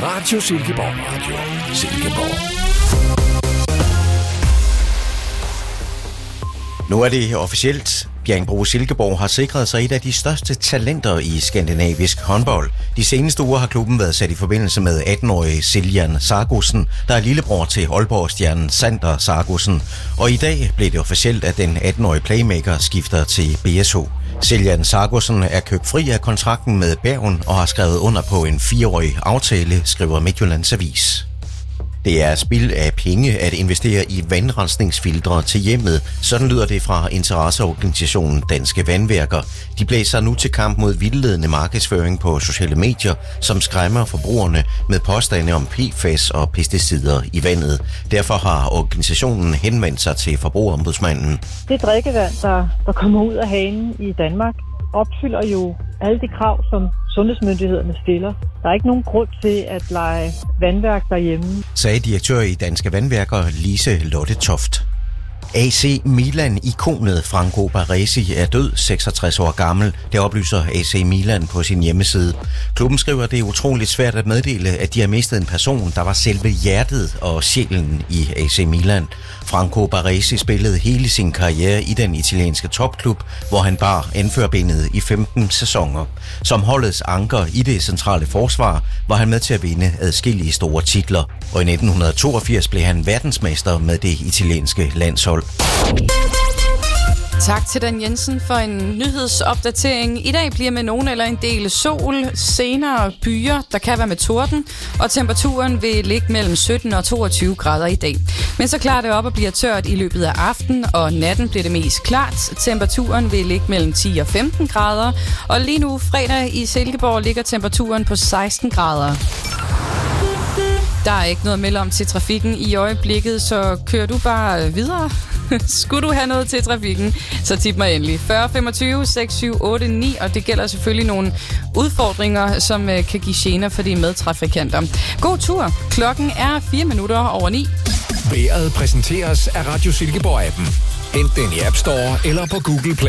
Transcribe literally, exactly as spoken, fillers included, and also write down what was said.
Radio Silkeborg. Radio Silkeborg. Nu er det officielt. Bjerringbro Silkeborg har sikret sig et af de største talenter i skandinavisk håndbold. De seneste uger har klubben været sat i forbindelse med atten-årige Siljan Sargosen, der er lillebror til Aalborg-stjernen Sander Sargosen. Og i dag blev det officielt, at den atten-årige playmaker skifter til B S H. Siljan Sargosen er købt fri af kontrakten med Bergen og har skrevet under på en fireårig aftale, skriver Midtjyllands Avis. Det er spild af penge at investere i vandrensningsfiltre til hjemmet. Sådan lyder det fra interesseorganisationen Danske Vandværker. De blæser nu til kamp mod vildledende markedsføring på sociale medier, som skræmmer forbrugerne med påstande om P F A S og pesticider i vandet. Derfor har organisationen henvendt sig til Forbrugerombudsmanden. Det drikkevand, der, der kommer ud af hanen i Danmark, opfylder jo alle de krav, som sundhedsmyndighederne stiller. Der er ikke nogen grund til at lege vandværk derhjemme, sagde direktør i Danske Vandværker Lise Lotte Toft. A C Milan-ikonet Franco Baresi er død, seksogtres år gammel. Det oplyser A C Milan på sin hjemmeside. Klubben skriver, at det er utroligt svært at meddele, at de har mistet en person, der var selve hjertet og sjælen i A C Milan. Franco Baresi spillede hele sin karriere i den italienske topklub, hvor han bar anførbindet i femten sæsoner. Som holdets anker i det centrale forsvar var han med til at vinde adskillige store titler, og i nitten toogfirs blev han verdensmester med det italienske landshold. Tak til Dan Jensen for en nyhedsopdatering. I dag bliver med nogen eller en del sol, senere byer, der kan være med torden, og temperaturen vil ligge mellem sytten og toogtyve grader i dag. Men så klarer det op og bliver tørt i løbet af aftenen, og natten bliver det mest klart. Temperaturen vil ligge mellem ti og femten grader, og lige nu fredag i Silkeborg ligger temperaturen på seksten grader. Der er ikke noget at melde om til trafikken i øjeblikket, så kører du bare videre. Skulle du have noget til trafikken, så tip mig endelig. fyrre femogtyve seks syv otte ni, og det gælder selvfølgelig nogle udfordringer, som kan give gener for de medtrafikanter. God tur. Klokken er fire minutter over ni. Vejret præsenteres af Radio Silkeborg-appen. Hent den i App Store eller på Google Play.